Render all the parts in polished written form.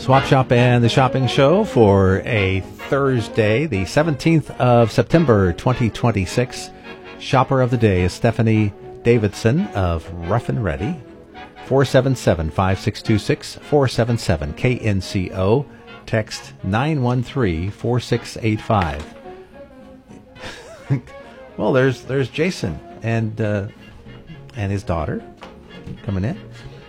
Swap Shop and the Shopping Show for a Thursday, the 17th of September, 2026. Shopper of the day is Stephanie Davidson of Rough and Ready. 477-5626, 477-KNCO. Text 913-4685. Well, there's Jason and his daughter coming in.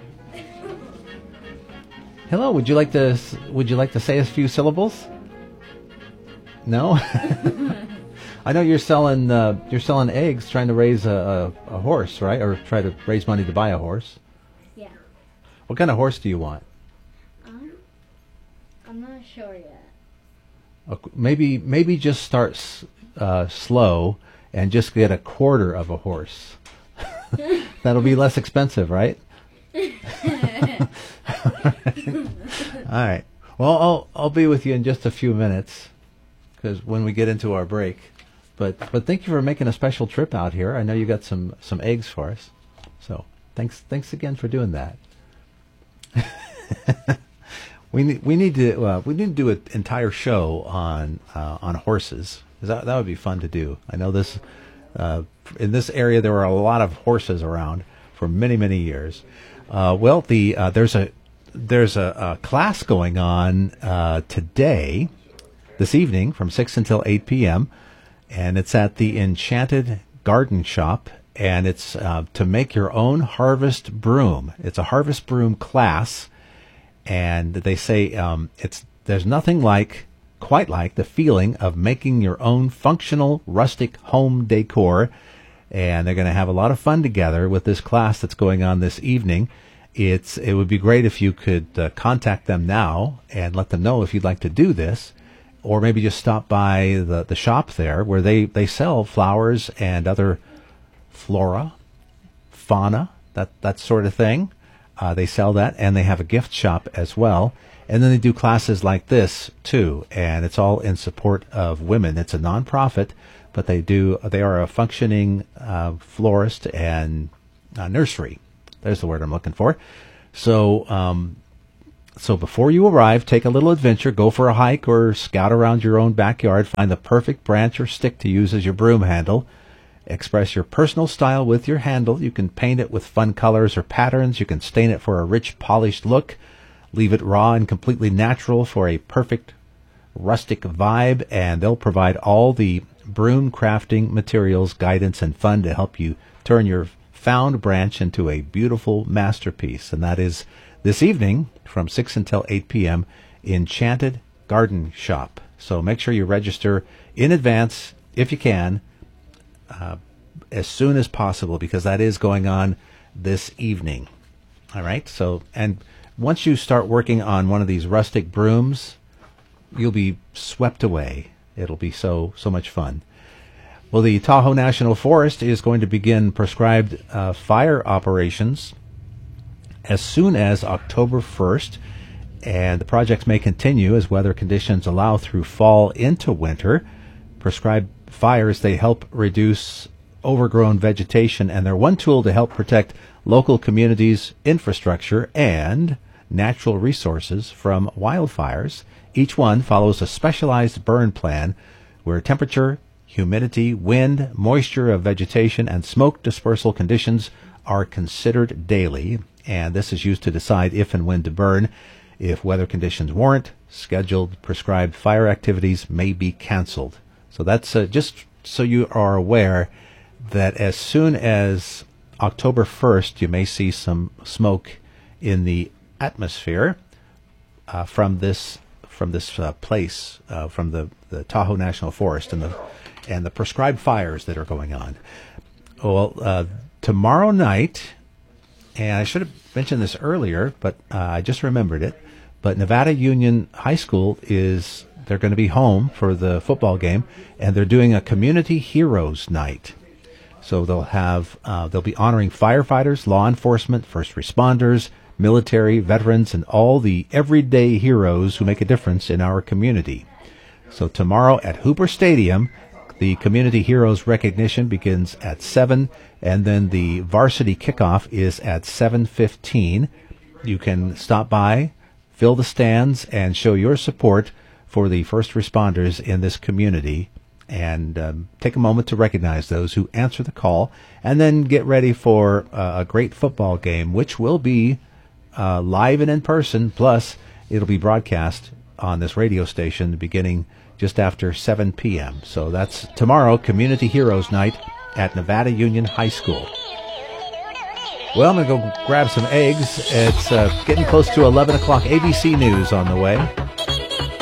Hello, would you like to say a few syllables? No? I know you're selling eggs, trying to raise a horse, right? Or try to raise money to buy a horse. Yeah. What kind of horse do you want? I'm not sure yet. Maybe just start slow and just get a quarter of a horse. That'll be less expensive, right? All right. Well, I'll be with you in just a few minutes, because when we get into our break. But thank you for making a special trip out here. I know you got some eggs for us, so thanks again for doing that. we need to do an entire show on horses. That would be fun to do. I know this in this area there were a lot of horses around for many years. There's a class going on today, this evening, from 6 until 8 p.m., and it's at the Enchanted Garden Shop, and it's to make your own harvest broom. It's a harvest broom class, and they say there's nothing quite like the feeling of making your own functional rustic home decor, and they're going to have a lot of fun together with this class that's going on this evening. It would be great if you could contact them now and let them know if you'd like to do this, or maybe just stop by the shop there where they sell flowers and other flora, fauna, that sort of thing. They sell that, and they have a gift shop as well. And then they do classes like this too, and it's all in support of women. It's a nonprofit, but they are a functioning florist and nursery. There's the word I'm looking for. So before you arrive, take a little adventure, go for a hike or scout around your own backyard, find the perfect branch or stick to use as your broom handle. Express your personal style with your handle. You can paint it with fun colors or patterns. You can stain it for a rich, polished look. Leave it raw and completely natural for a perfect rustic vibe, and they'll provide all the broom crafting materials, guidance, and fun to help you turn your found branch into a beautiful masterpiece. And that is this evening from 6 until 8 p.m. Enchanted Garden Shop. So make sure you register in advance if you can, as soon as possible, because that is going on this evening. All right. So, and once you start working on one of these rustic brooms, you'll be swept away. It'll be so much fun. Well, the Tahoe National Forest is going to begin prescribed fire operations as soon as October 1st, and the projects may continue as weather conditions allow through fall into winter. Prescribed fires, they help reduce overgrown vegetation, and they're one tool to help protect local communities' infrastructure and natural resources from wildfires. Each one follows a specialized burn plan where temperature, humidity, wind, moisture of vegetation, and smoke dispersal conditions are considered daily, and this is used to decide if and when to burn. If weather conditions warrant, scheduled prescribed fire activities may be canceled. So that's just so you are aware that as soon as October 1st, you may see some smoke in the atmosphere from this place, from the Tahoe National Forest and the prescribed fires that are going on. Well, tomorrow night, and I should have mentioned this earlier, but I just remembered it, but Nevada Union High School they're going to be home for the football game, and they're doing a Community Heroes Night. So they'll be honoring firefighters, law enforcement, first responders, military, veterans, and all the everyday heroes who make a difference in our community. So tomorrow at Hooper Stadium, the Community Heroes recognition begins at 7, and then the varsity kickoff is at 7:15. You can stop by, fill the stands and show your support for the first responders in this community. And take a moment to recognize those who answer the call, and then get ready for a great football game, which will be live and in person, plus it'll be broadcast on this radio station beginning just after 7 p.m. So that's tomorrow, Community Heroes Night at Nevada Union High School. Well, I'm going to go grab some eggs. It's getting close to 11 o'clock. ABC News on the way.